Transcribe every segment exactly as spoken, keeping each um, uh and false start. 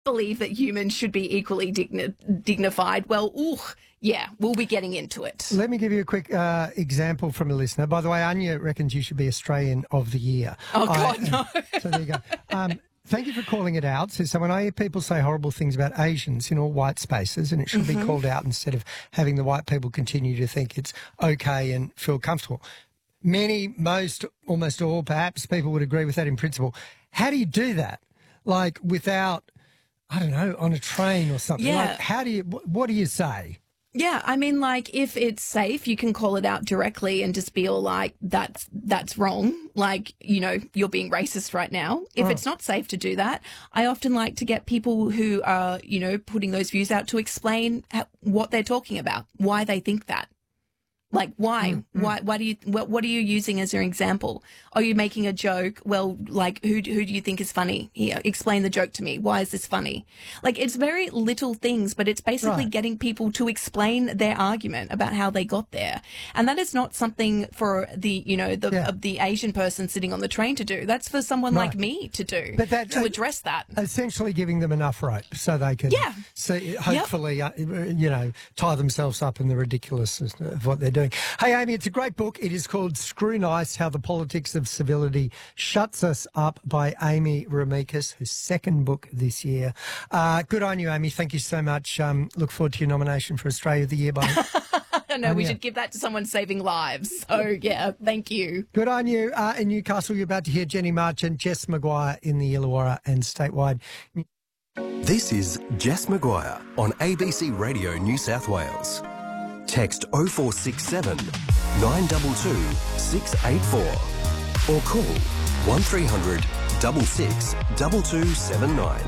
believe that humans should be equally digni- dignified. Well, ooh, yeah, we'll be getting into it. Let me give you a quick uh, example from a listener. By the way, Anya reckons you should be Australian of the Year. Oh, God, I, no. So there you go. Um, thank you for calling it out. So, so when I hear people say horrible things about Asians in all white spaces, and it should Mm-hmm. be called out instead of having the white people continue to think it's okay and feel comfortable. Many, most, almost all, perhaps, people would agree with that in principle. How do you do that? Like without, I don't know, on a train or something? Yeah. Like how do you, wh- what do you say? Yeah, I mean, like, if it's safe, you can call it out directly and just be all like, that's that's wrong. Like, you know, you're being racist right now. If Oh. it's not safe to do that, I often like to get people who are, you know, putting those views out to explain ha- what they're talking about, why they think that. Like, why? Mm-hmm. Why? Why do you? What, what are you using as your example? Are you making a joke? Well, like, who who do you think is funny? Here, explain the joke to me. Why is this funny? Like, it's very little things, but it's basically Right. getting people to explain their argument about how they got there, and that is not something for the you know the Yeah. uh, the Asian person sitting on the train to do. That's for someone like Right. me to do. But that- to address that. Essentially giving them enough rope so they can Yeah. see, hopefully, uh, you know, tie themselves up in the ridiculousness of what they're doing. Hey, Amy, it's a great book. It is called Screw Nice, How the Politics of Civility Shuts Us Up by Amy Ramikas, her second book this year. Uh, good on you, Amy. Thank you so much. Um, look forward to your nomination for Australia of the Year. By I know we yeah. should give that to someone saving lives. So yeah, thank you. Good on you. Uh, in Newcastle, you're about to hear Jenny March and Jess Maguire in the Illawarra and statewide. This is Jess Maguire on A B C Radio New South Wales. Text oh four six seven, nine two two, six eight four or call one three hundred, six six, two two seven nine.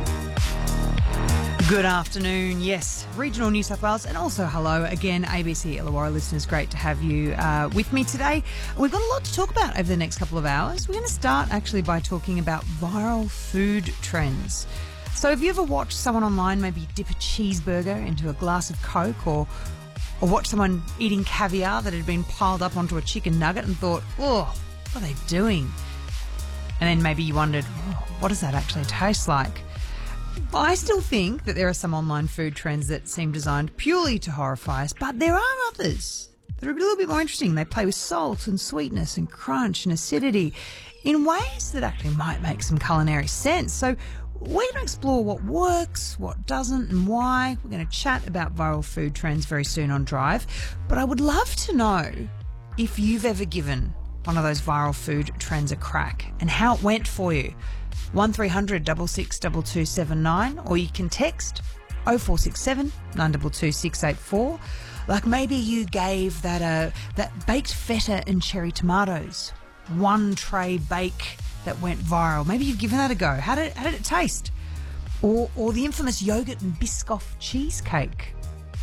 Good afternoon. Yes, regional New South Wales, and also hello again, A B C Illawarra listeners. Great to have you uh, with me today. We've got a lot to talk about over the next couple of hours. We're going to start actually by talking about viral food trends. So have you ever watched someone online maybe dip a cheeseburger into a glass of Coke, or or watch someone eating caviar that had been piled up onto a chicken nugget and thought, oh, what are they doing? And then maybe you wondered, oh, what does that actually taste like? Well, I still think that there are some online food trends that seem designed purely to horrify us, but there are others that are a little bit more interesting. They play with salt and sweetness and crunch and acidity in ways that actually might make some culinary sense. So we're going to explore what works, what doesn't, and why. We're going to chat about viral food trends very soon on Drive. But I would love to know if you've ever given one of those viral food trends a crack and how it went for you. one three hundred, six six, two two seven nine, or you can text oh four six seven, nine two two, six eight four. Like maybe you gave that uh, that baked feta and cherry tomatoes one tray bake that went viral. Maybe you've given that a go. How did how did it taste? Or or the infamous yogurt and Biscoff cheesecake.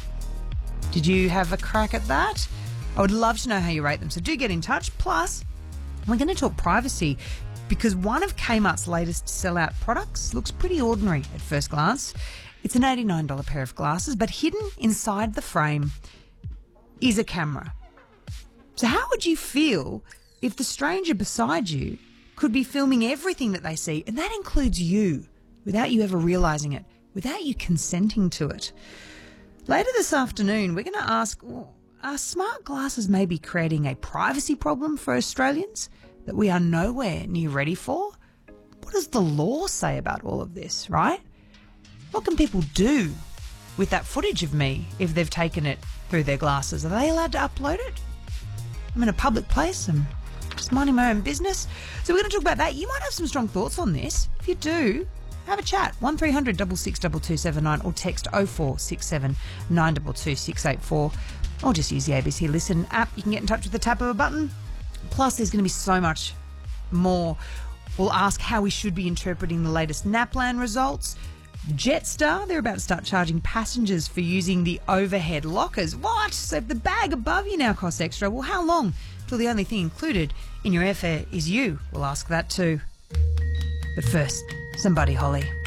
Did you have a crack at that? I would love to know how you rate them. So do get in touch. Plus, we're going to talk privacy because one of Kmart's latest sellout products looks pretty ordinary at first glance. It's an eighty-nine dollars pair of glasses, but hidden inside the frame is a camera. So how would you feel if the stranger beside you could be filming everything that they see, and that includes you, without you ever realising it, without you consenting to it? Later this afternoon, we're going to ask, well, are smart glasses maybe creating a privacy problem for Australians that we are nowhere near ready for? What does the law say about all of this, right? What can people do with that footage of me if they've taken it through their glasses? Are they allowed to upload it? I'm in a public place. I'm just minding my own business. So we're going to talk about that. You might have some strong thoughts on this. If you do, have a chat. one three hundred, six six, two two seven nine or text oh four six seven, nine two two, six eight four or just use the A B C Listen app. You can get in touch with the tap of a button. Plus, there's going to be so much more. We'll ask how we should be interpreting the latest NAPLAN results. Jetstar, they're about to start charging passengers for using the overhead lockers. What? So if the bag above you now costs extra, well, how long till the only thing included in your airfare is you? We'll ask that too. But first, some Buddy Holly.